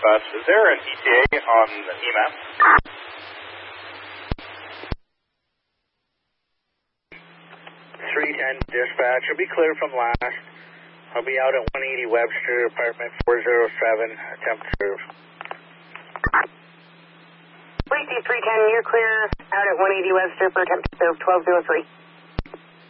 bus. Is there an ETA on the EMAP? 310 dispatch. I'll be clear from last. I'll be out at 180 Webster, apartment 407, attempt to serve. Police 310, you're clear out at 180 Webster for attempt to serve 1203.